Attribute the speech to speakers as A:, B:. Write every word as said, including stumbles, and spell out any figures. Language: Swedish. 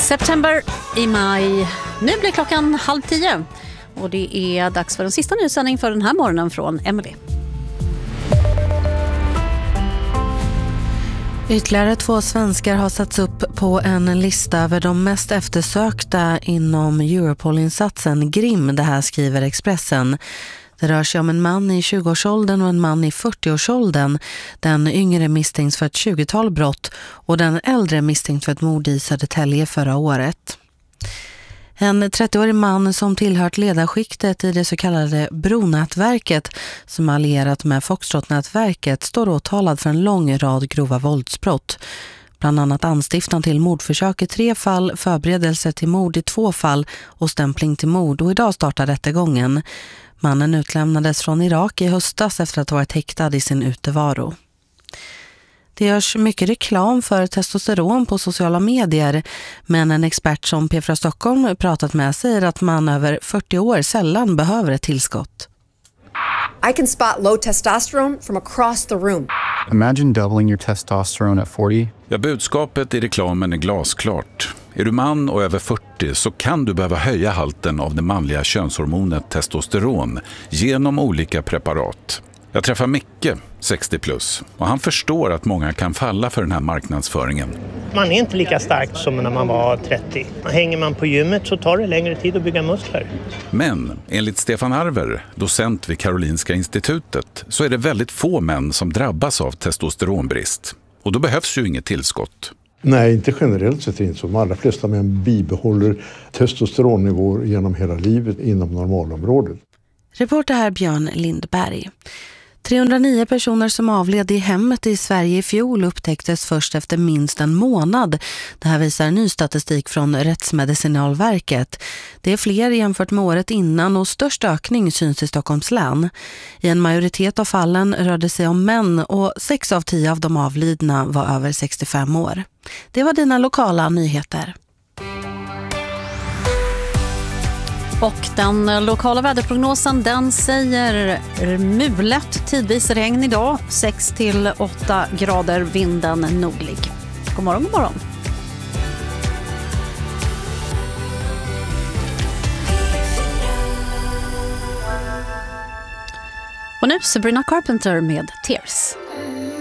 A: September i maj. Nu blir klockan halv tio och det är dags för den sista nyhetssändning för den här morgonen från Emily.
B: Ytterligare två svenskar har satts upp på en lista över de mest eftersökta inom Europol-insatsen Grim, det här skriver Expressen. Det rör sig om en man i tjugoårsåldern och en man i fyrtioårsåldern. Den yngre misstänks för ett tjugotal brott och den äldre misstänkt för ett mord i Södertälje förra året. En trettioårig man som tillhört ledarskiktet i det så kallade Bronätverket som allierat med Foxtrot-nätverket står åtalad för en lång rad grova våldsbrott. Bland annat anstiftan till mordförsök i tre fall, förberedelse till mord i två fall och stämpling till mord, och idag startar rättegången. Mannen utlämnades från Irak i höstas efter att ha varit häktad i sin utevaro. Det görs mycket reklam för testosteron på sociala medier, men en expert som P fyra Stockholm pratat med säger att man över fyrtio år sällan behöver ett tillskott.
C: I can spot low testosterone from across the room.
D: Imagine doubling your testosterone at forty.
E: Ja, budskapet i reklamen är glasklart. Är du man och över fyrtio så kan du behöva höja halten av det manliga könshormonet testosteron genom olika preparat. Jag träffar Micke, sextio plus, och han förstår att många kan falla för den här marknadsföringen.
F: Man är inte lika stark som när man var trettio. Hänger man på gymmet så tar det längre tid att bygga muskler.
E: Men enligt Stefan Arver, docent vid Karolinska institutet, så är det väldigt få män som drabbas av testosteronbrist. Och då behövs ju inget tillskott.
G: Nej, inte generellt sett inte så. De allra flesta män bibehåller testosteronnivåer genom hela livet inom normalområdet.
B: Reporter här Björn Lindberg. trehundranio personer som avled i hemmet i Sverige i fjol upptäcktes först efter minst en månad. Det här visar ny statistik från Rättsmedicinalverket. Det är fler jämfört med året innan och störst ökning syns i Stockholms län. I en majoritet av fallen rörde sig om män och sex av tio av de avlidna var över sextiofem år. Det var dina lokala nyheter.
A: Och den lokala väderprognosen, den säger mulet, tidvis regn idag, sex till åtta grader, vinden nordlig. God morgon, god morgon. Och nu Sabrina Carpenter med Tears.